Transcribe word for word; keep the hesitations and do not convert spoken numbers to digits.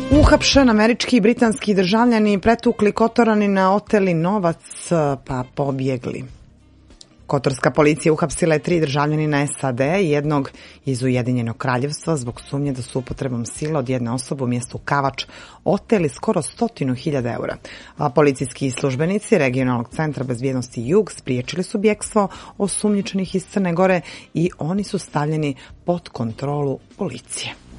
Uhapšen američki i britanski državljani pretukli Kotoranina, oteli novac pa pobjegli. Kotorska policija uhapsila je tri državljanina S A D i jednog iz Ujedinjenog kraljevstva zbog sumnje da su upotrebom sile od jedne osobe u mjestu Kavač oteli skoro stotinu hiljada eura. A policijski službenici regionalnog centra bezbjednosti Jug spriječili su bjekstvo osumnjičenih iz Crne Gore i oni su stavljeni pod kontrolu policije.